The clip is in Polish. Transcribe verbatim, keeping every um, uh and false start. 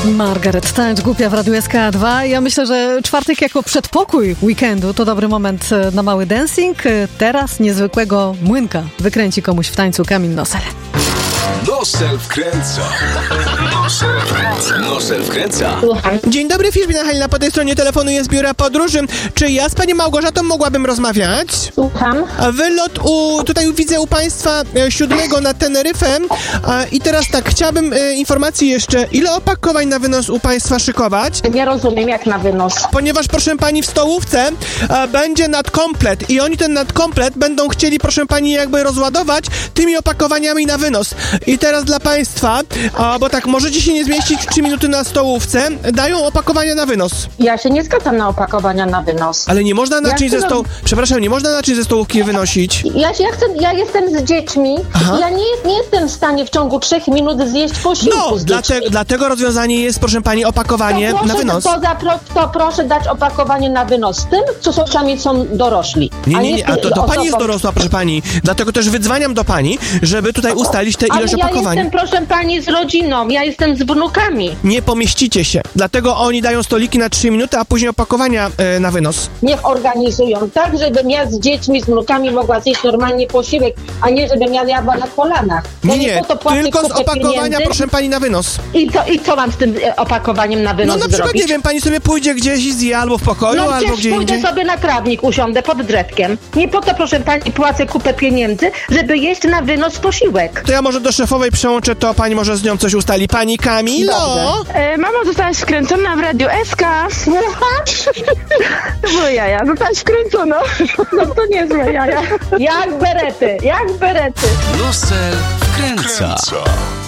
Margaret Tańcz, głupia w Radiu S K dwa. Ja myślę, że czwartek jako przedpokój weekendu to dobry moment na mały dancing. Teraz niezwykłego młynka wykręci komuś w tańcu Kamil Nosel. Nosel wkręca. Nosel wkręca. Nosel wkręca. Dzień dobry, Filipina Halina, po tej stronie telefonu jest biura podróży. Czy ja z panią Małgorzatą mogłabym rozmawiać? Słucham. A wylot u, tutaj widzę u państwa e, siódmego na Teneryfę. A, I teraz tak, chciałabym e, informacji jeszcze, ile opakowań na wynos u państwa szykować? Nie rozumiem, jak na wynos. Ponieważ, proszę pani, w stołówce e, będzie nadkomplet i oni ten nadkomplet będą chcieli, proszę pani, jakby rozładować tymi opakowaniami na wynos. I teraz dla państwa, a, bo tak, możecie się nie zmieścić w trzy minuty na stołówce, dają opakowania na wynos. Ja się nie zgadzam na opakowania na wynos. Ale nie można naczyń Ja ze stołu... Przepraszam, nie można naczyń ze stołówki wynosić. Ja, ja, chcę, ja jestem z dziećmi Aha. i ja nie, nie jestem w stanie w ciągu trzech minut zjeść posiłku No, z dlate, dziećmi. dlatego rozwiązanie jest, proszę pani, opakowanie to proszę, na wynos. To, zapro, to proszę dać opakowanie na wynos tym, co soczami są dorośli. Nie, a nie, nie, a to, to osobom- pani jest dorosła, proszę pani. Dlatego też wydzwaniam do pani, żeby tutaj ustalić tę Ale ilość ja opakowań. jestem, proszę pani, z rodziną, ja jestem z wnukami. Nie pomieścicie się. Dlatego oni dają stoliki na trzy minuty, a później opakowania e, na wynos. Niech organizują tak, żebym ja z dziećmi, z wnukami mogła zjeść normalnie posiłek, a nie żebym ja jadła na kolanach. Bo Nie, nie, po to płacę tylko z kupę opakowania, pieniędzy. proszę pani, na wynos. I co, I co mam z tym e, opakowaniem na No wynos na przykład, zrobić? nie wiem, pani sobie pójdzie gdzieś i zje albo w pokoju, No albo przecież gdzie pójdę indziej. sobie na trawnik, usiądę pod drzewkiem. Nie po to, proszę pani, płacę kupę pieniędzy, żeby jeść na wynos posiłek. To ja może do szefowej przełączę, to pani może z nią coś ustali. Pani Kamilo! Dobrze. E, mamo, zostałaś wkręcona w Radiu S K. To były jaja. Zostałaś wkręcona. No to niezłe jaja. Jak berety, jak berety. Nosel wkręca.